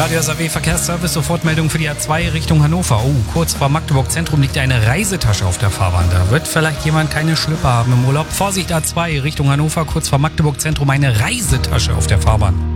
Radio SAW Verkehrsservice, Sofortmeldung für die A2 Richtung Hannover. Oh, kurz vor Magdeburg Zentrum liegt eine Reisetasche auf der Fahrbahn. Da wird vielleicht jemand keine Schlipper haben im Urlaub. Vorsicht, A2 Richtung Hannover, kurz vor Magdeburg Zentrum eine Reisetasche auf der Fahrbahn.